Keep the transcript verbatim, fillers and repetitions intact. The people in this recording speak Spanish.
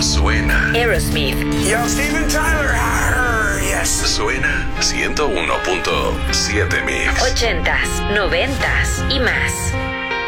suena. Aerosmith. Yo, Steven Tyler. Arr, yes. Suena ciento uno punto siete Mix. Ochentas, noventas y más.